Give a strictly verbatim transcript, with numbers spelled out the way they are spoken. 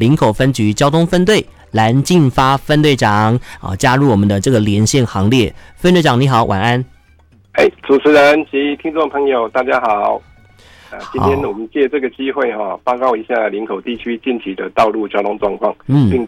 林口分局交通分队蓝进发分队长啊，加入我们的这个连线行列。分队长你好，晚安。 哎，主持人及听众朋友大家好。啊，今天我们借这个机会哈、哦，报告一下林口地区近期的道路交通状况，嗯，并